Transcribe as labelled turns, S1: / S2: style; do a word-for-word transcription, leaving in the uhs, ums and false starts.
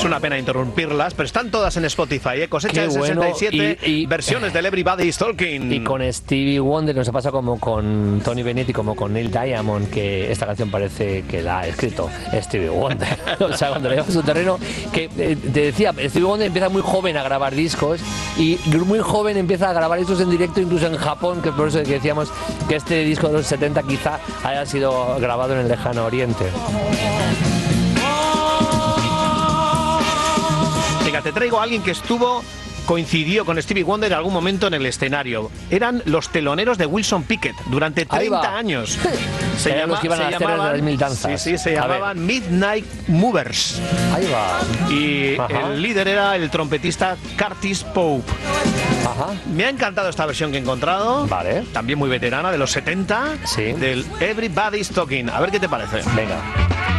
S1: una pena interrumpirlas, pero están todas en Spotify, ¿eh? Cosecha
S2: Qué
S1: del
S2: bueno,
S1: sesenta y siete,
S2: y- y-
S1: versiones del Everybody's Talking.
S2: Y con Stevie Wonder nos ha pasado como con Tony Bennett y como con Neil Diamond, que esta canción parece que la ha escrito Stevie Wonder. O sea, cuando le llevas a su terreno, que eh, te decía, Stevie Wonder empieza muy joven a grabar discos y muy joven empieza a grabar discos en directo, incluso en Japón, que por eso que decíamos que este disco de los setenta quizá haya sido grabado en el lejano oriente.
S1: Venga, te traigo a alguien que estuvo, coincidió con Stevie Wonder en algún momento en el escenario. Eran los teloneros de Wilson Pickett durante
S2: Ahí va.
S1: treinta años.
S2: Se Eran los que iban a las terras de las mil danzas.
S1: Sí, sí, se
S2: A ver.
S1: llamaban Midnight Movers.
S2: Ahí va.
S1: Y
S2: Ajá.
S1: el líder era el trompetista Curtis Pope.
S2: Ajá.
S1: Me ha encantado esta versión que he encontrado.
S2: Vale.
S1: También muy veterana, de los setenta.
S2: Sí.
S1: Del Everybody's Talking. A ver qué te parece.
S2: Venga.